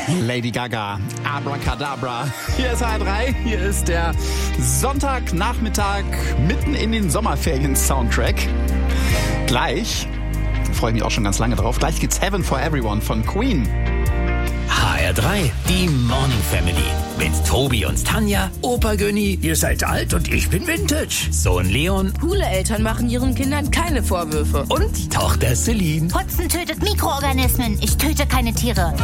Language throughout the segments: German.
Lady Gaga, Abracadabra. Hier ist HR3, hier ist der Sonntagnachmittag mitten in den Sommerferien-Soundtrack. Gleich, freue ich mich auch schon ganz lange drauf, gleich geht's Heaven for Everyone von Queen. HR3, die Morning Family. Mit Tobi und Tanja, Opa Günni, Ihr seid alt und ich bin Vintage. Sohn Leon Coole Eltern machen ihren Kindern keine Vorwürfe. und Tochter Celine. Putzen tötet Mikroorganismen. Ich töte keine Tiere.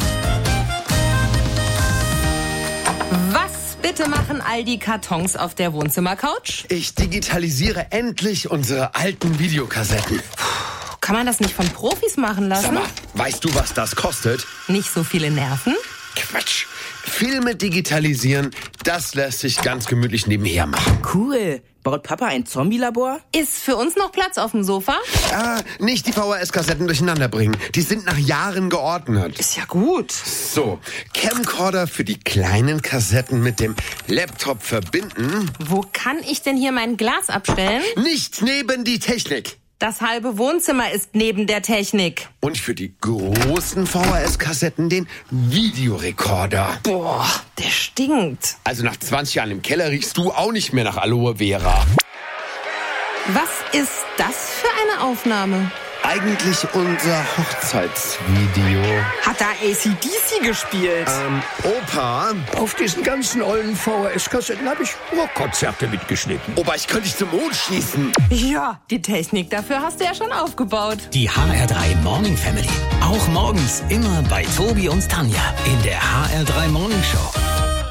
Was bitte machen all die Kartons auf der Wohnzimmercouch? Ich digitalisiere endlich unsere alten Videokassetten. Kann man das nicht von Profis machen Sag lassen? mal, weißt du, was das kostet? Nicht so viele Nerven? Quatsch. Filme digitalisieren, das lässt sich ganz gemütlich nebenher machen. Cool. Baut Papa ein Zombie-Labor? Ist für uns noch Platz auf dem Sofa? Nicht die VHS-Kassetten durcheinander bringen. Die sind nach Jahren geordnet. Ist ja gut. So, Camcorder für die kleinen Kassetten mit dem Laptop verbinden. Wo kann ich denn hier mein Glas abstellen? Nicht neben die Technik. Das halbe Wohnzimmer ist neben der Technik. Und für die großen VHS-Kassetten den Videorekorder. Boah, der stinkt. Also nach 20 Jahren im Keller riechst du auch nicht mehr nach Aloe Vera. Was ist das für eine Aufnahme? Eigentlich unser Hochzeitsvideo. Hat da AC/DC gespielt? Opa, Auf diesen ganzen ollen VHS-Kassetten habe ich Rockkonzerte mitgeschnitten. Opa, ich könnte dich zum Mond schießen. Ja, die Technik dafür hast du ja schon aufgebaut. Die HR3 Morning Family. Auch morgens immer bei Tobi und Tanja in der HR3 Morning Show.